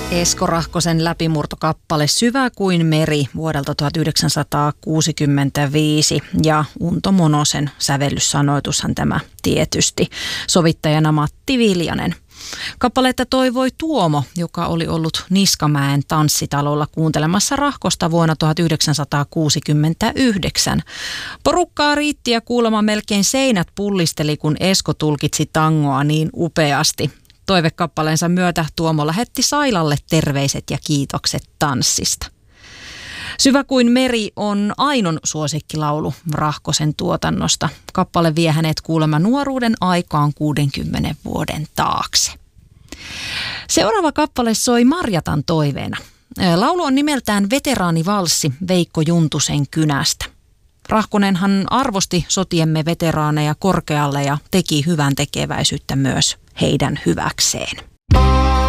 Esko Rahkosen läpimurtokappale Syvä kuin meri vuodelta 1965 ja Unto Monosen sävellyssanoitushan tämä tietysti. Sovittajana Matti Viljanen. Kappaletta toivoi Tuomo, joka oli ollut Niskamäen tanssitalolla kuuntelemassa Rahkosta vuonna 1969. Porukkaa riitti ja kuulemma melkein seinät pullisteli, kun Esko tulkitsi tangoa niin upeasti. Toivekappaleensa myötä Tuomo lähetti Sailalle terveiset ja kiitokset tanssista. Syvä kuin meri on Ainon suosikkilaulu Rahkosen tuotannosta. Kappale vie hänet kuulemma nuoruuden aikaan 60 vuoden taakse. Seuraava kappale soi Marjatan toiveena. Laulu on nimeltään Veteraanivalssi Veikko Juntusen kynästä. Rahkonenhan arvosti sotiemme veteraaneja korkealle ja teki hyvän tekeväisyyttä myös heidän hyväkseen.